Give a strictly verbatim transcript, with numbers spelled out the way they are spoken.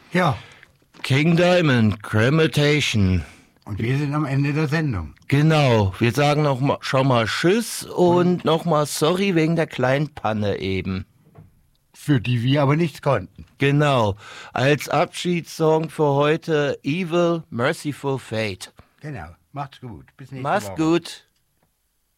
Ja. King Diamond, Crematation. Und wir sind am Ende der Sendung. Genau, wir sagen noch mal, schon mal Tschüss und nochmal sorry wegen der kleinen Panne eben. Für die wir aber nichts konnten. Genau, als Abschiedssong für heute Evil, Merciful Fate. Genau, macht's gut. Bis nächste Mach's Woche. gut.